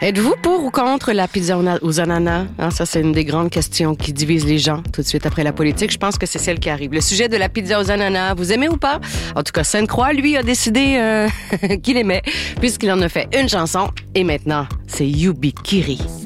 Êtes-vous pour ou contre la pizza aux ananas? Ça, c'est une des grandes questions qui divise les gens tout de suite après la politique. Je pense que c'est celle qui arrive. Le sujet de la pizza aux ananas, vous aimez ou pas? En tout cas, Sainte-Croix, lui, a décidé qu'il aimait puisqu'il en a fait une chanson. Et maintenant, c'est Yubikiri.